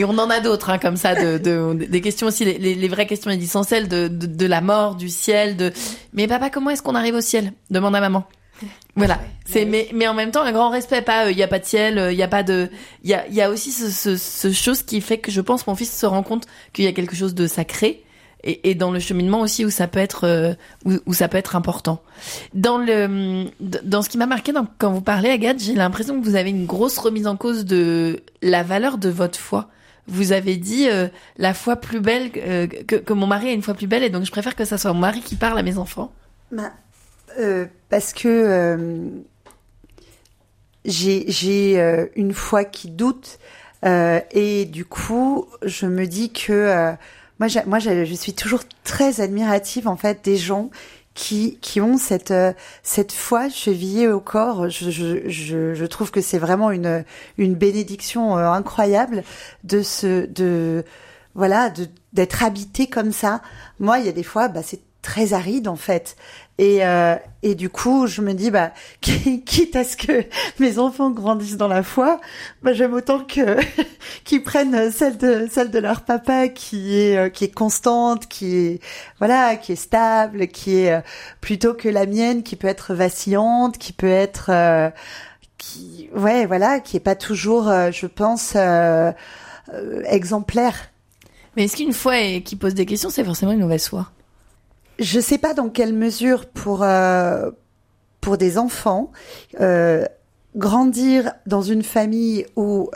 Et on en a d'autres, hein, comme ça, des questions aussi, les vraies questions existentielles de la mort, du ciel, mais papa, comment est-ce qu'on arrive au ciel? Demande à maman. Voilà. Mais en même temps, un grand respect, pas, il y a pas de ciel, il y a pas de, il y a aussi ce chose qui fait que je pense mon fils se rend compte qu'il y a quelque chose de sacré. Et dans le cheminement aussi où ça peut être où ça peut être important. Dans ce qui m'a marqué quand vous parlez, Agathe, j'ai l'impression que vous avez une grosse remise en cause de la valeur de votre foi. Vous avez dit la foi plus belle que mon mari a une foi plus belle, et donc je préfère que ça soit mon mari qui parle à mes enfants. Parce que j'ai une foi qui doute, et du coup je me dis que moi, je suis toujours très admirative, en fait, des gens qui ont cette foi chevillée au corps. Je trouve que c'est vraiment une bénédiction incroyable d'être habité comme ça. Moi, il y a des fois, c'est très aride, en fait. Et du coup, je me dis, quitte à ce que mes enfants grandissent dans la foi, j'aime autant qu'ils prennent celle de leur papa qui est constante, qui est stable, plutôt que la mienne qui peut être vacillante, qui peut être, qui est pas toujours, je pense, exemplaire. Mais est-ce qu'une foi qui pose des questions, c'est forcément une mauvaise foi? Je sais pas dans quelle mesure pour des enfants grandir dans une famille où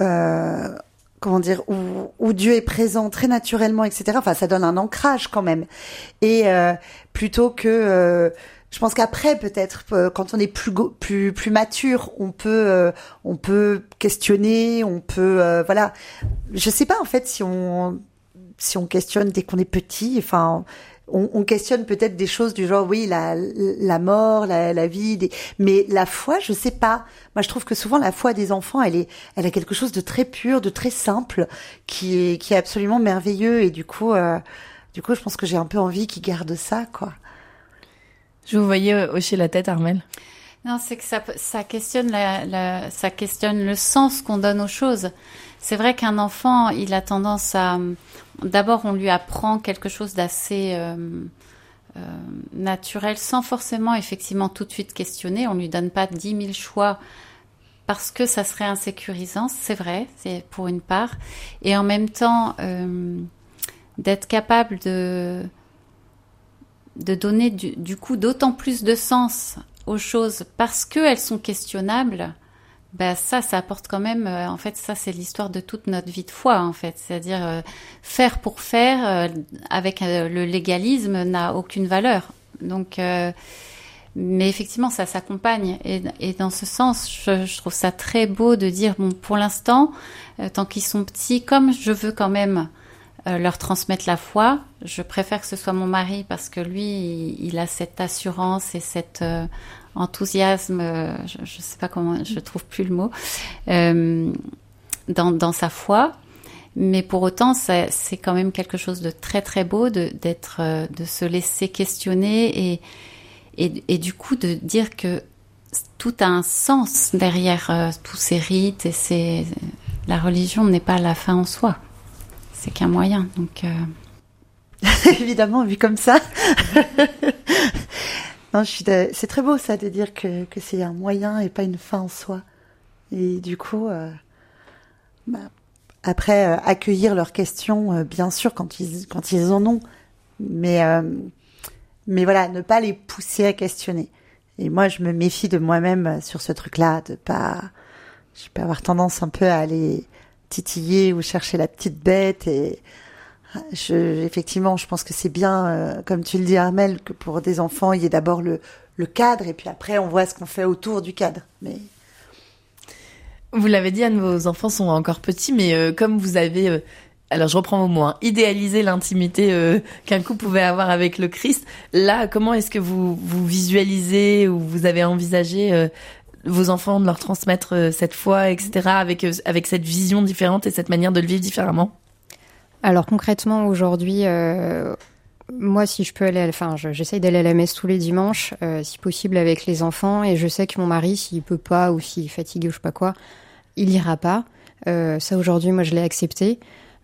où Dieu est présent très naturellement, etc. Enfin, ça donne un ancrage quand même. Et plutôt que je pense qu'après, peut-être, quand on est plus mature, on peut questionner, on peut Je sais pas en fait si on questionne dès qu'on est petit. Enfin. On questionne peut-être des choses du genre, oui, la mort, la vie, mais la foi, je sais pas. Moi, je trouve que souvent la foi des enfants, elle a quelque chose de très pur, de très simple, qui est absolument merveilleux. Et du coup, je pense que j'ai un peu envie qu'ils gardent ça, quoi. Je vous voyais hocher la tête, Armelle. Non, c'est que ça questionne ça questionne le sens qu'on donne aux choses. C'est vrai qu'un enfant, il a tendance à... D'abord, on lui apprend quelque chose d'assez naturel, sans forcément, effectivement, tout de suite questionner. On lui donne pas 10 000 choix parce que ça serait insécurisant, c'est vrai, c'est pour une part. Et en même temps, d'être capable de donner du coup d'autant plus de sens aux choses parce qu'elles sont questionnables. Ça apporte quand même, en fait, ça c'est l'histoire de toute notre vie de foi, en fait. C'est-à-dire, faire pour faire, avec le légalisme, n'a aucune valeur. Donc, mais effectivement, ça s'accompagne. Et dans ce sens, je trouve ça très beau de dire, bon, pour l'instant, tant qu'ils sont petits, comme je veux quand même leur transmettre la foi, je préfère que ce soit mon mari parce que lui, il a cette assurance et cette... enthousiasme, je sais pas comment, je trouve plus le mot, dans sa foi, mais pour autant c'est quand même quelque chose de très très beau de se laisser questionner et du coup de dire que tout a un sens derrière tous ces rites et la religion n'est pas la fin en soi, c'est qu'un moyen, donc évidemment vu comme ça. Non, c'est très beau ça de dire que c'est un moyen et pas une fin en soi. Et du coup, après accueillir leurs questions, bien sûr quand ils en ont, mais voilà, ne pas les pousser à questionner. Et moi, je me méfie de moi-même sur ce truc-là, je peux avoir tendance un peu à aller titiller ou chercher la petite bête et effectivement, je pense que c'est bien, comme tu le dis, Armelle, que pour des enfants, il y ait d'abord le cadre, et puis après, on voit ce qu'on fait autour du cadre. Mais vous l'avez dit, Anne, vos enfants sont encore petits, mais comme vous avez, alors je reprends vos mots, idéalisé l'intimité qu'un couple pouvait avoir avec le Christ, là, comment est-ce que vous visualisez ou vous avez envisagé vos enfants, de leur transmettre cette foi, etc., avec cette vision différente et cette manière de le vivre différemment? Alors concrètement aujourd'hui, moi si je peux aller, j'essaye d'aller à la messe tous les dimanches, si possible avec les enfants, et je sais que mon mari, s'il peut pas ou s'il est fatigué ou je sais pas quoi, il ira pas. Ça aujourd'hui, moi je l'ai accepté.